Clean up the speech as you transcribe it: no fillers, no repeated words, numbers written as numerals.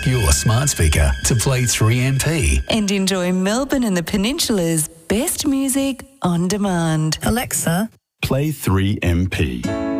your smart speaker to play 3MP. And enjoy Melbourne and the Peninsula's best music on demand. Alexa, Play 3MP.